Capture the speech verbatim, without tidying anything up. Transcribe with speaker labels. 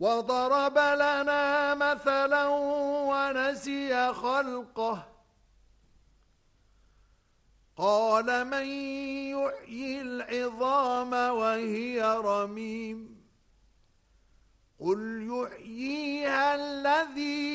Speaker 1: وضرب لنا مثلا ونسي خلقه قال من يحيي العظام وهي رميم قل يحييها الذي